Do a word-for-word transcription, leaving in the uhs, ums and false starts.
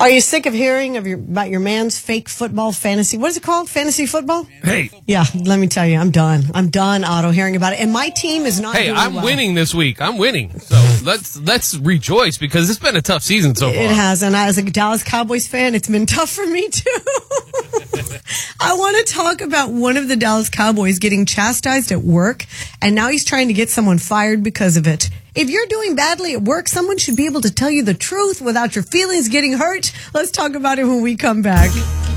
Are you sick of hearing of your about your man's fake football fantasy? What is it called? Fantasy football? Hey. Yeah, let me tell you, I'm done. I'm done, Otto, hearing about it. And my team is not Hey, doing I'm well. winning this week. I'm winning. So let's let's rejoice because it's been a tough season so far. It has, and as a Dallas Cowboys fan, it's been tough for me too. I want to talk about one of the Dallas Cowboys getting chastised at work, and now he's trying to get someone fired because of it. If you're doing badly at work, someone should be able to tell you the truth without your feelings getting hurt. Let's talk about it when we come back.